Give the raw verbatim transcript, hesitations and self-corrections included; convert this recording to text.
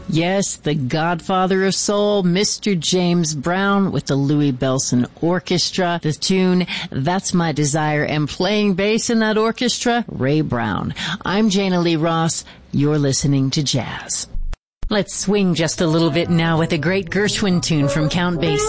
Yes, the godfather of soul, Mister James Brown with the Louis Bellson Orchestra. The tune, That's My Desire, and playing bass in that orchestra, Ray Brown. I'm Jana Lee Ross. You're listening to Jazz. Let's swing just a little bit now with a great Gershwin tune from Count Basie.